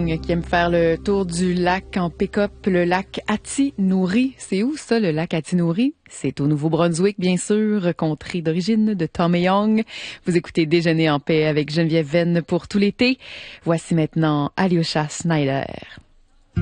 Young qui aime faire le tour du lac en pick-up, le lac Atinouri. C'est où ça, le lac Atinouri? C'est au Nouveau-Brunswick, bien sûr, contrée d'origine de Tommy Young. Vous écoutez Déjeuner en paix avec Geneviève Venn pour tout l'été. Voici maintenant Alyosha Snyder.